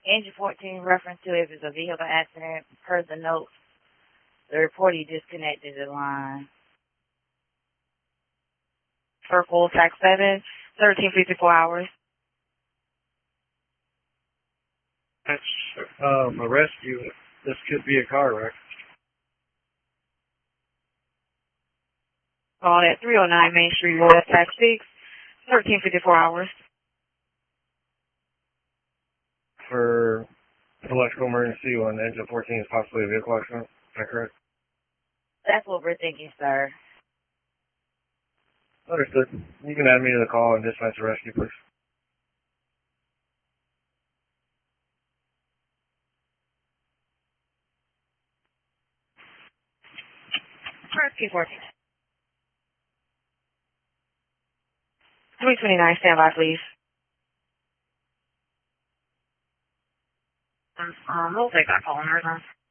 Engine 14 reference to if it's a vehicle accident. Per the notes, the reportee disconnected the line. Circle Track 7, 1354 hours. That's a rescue. This could be a car wreck. Call at 309 Main Street, West Track 6, 1354 hours. For electrical emergency when engine 14 is possibly a vehicle accident. Is that correct? That's what we're thinking, sir. Understood. You can add me to the call and dispatch the rescue, please. Rescue 14. 329, stand by, please. We'll take that call, nurse.